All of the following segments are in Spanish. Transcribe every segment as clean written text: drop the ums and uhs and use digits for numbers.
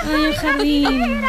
Ay, el jardín.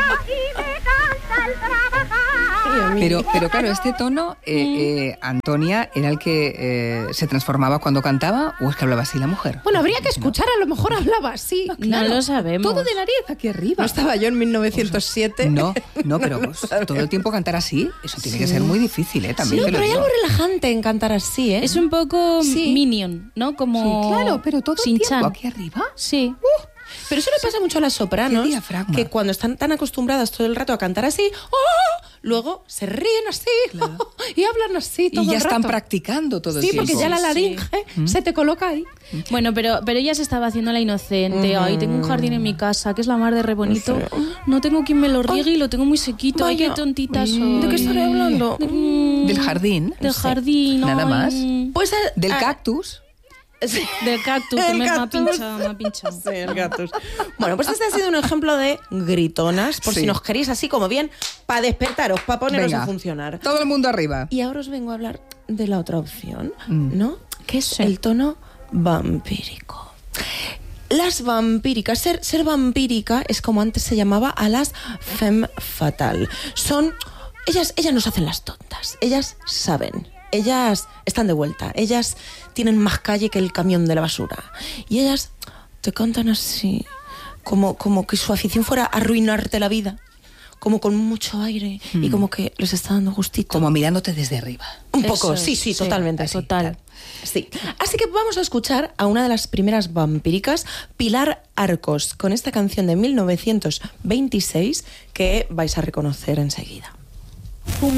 Pero claro, este tono, Antonia, ¿era el que se transformaba cuando cantaba o es que hablaba así la mujer? Bueno, habría que escuchar, a lo mejor hablaba así. No lo sabemos. Todo de nariz aquí arriba. ¿No estaba yo en 1907? No, pero todo el tiempo cantar así, eso tiene que ser muy difícil, también Sí, te lo pero hay digo. algo relajante en cantar así, ¿eh? Es un poco Sí. Minion, ¿no? Como Sí, claro, pero todo el Shin-chan. tiempo aquí arriba. Sí. Pero eso le pasa mucho a las sopranos, Qué diafragma. que cuando están tan acostumbradas todo el rato a cantar así, ¡oh! Luego se ríen así y hablan así todo Y ya el rato. están practicando todo el Sí, tiempo. porque ya la Sí. laringe se te coloca ahí. Bueno, pero ella se estaba haciendo la inocente. Ay, tengo un jardín en mi casa, que es la mar de re bonito. No tengo quien me lo riegue y lo tengo muy sequito. Ay, qué Vaya. tontita soy. ¿De qué estaré hablando? Del jardín. Del jardín. Nada ay. más. Pues Del cactus. Sí. Del cactus, que El me ha cactus. pinchado. Sí, el cactus. Bueno, pues este ha sido un ejemplo de gritonas, por Sí. si nos queréis así como bien, para despertaros, para poneros Venga, a funcionar. todo el mundo arriba. Y ahora os vengo a hablar de la otra opción, ¿no? Que es el tono vampírico. Las vampíricas, ser vampírica es como antes se llamaba a las femme fatale. Ellas nos hacen las tontas, ellas saben, ellas están de vuelta, ellas tienen más calle que el camión de la basura. Y ellas te cantan así, como que su afición fuera arruinarte la vida, como con mucho aire y como que les está dando gustito. Como mirándote desde arriba. Un poco, Eso sí, es, totalmente. sí, total. Sí. Así que vamos a escuchar a una de las primeras vampíricas, Pilar Arcos, con esta canción de 1926 que vais a reconocer enseguida.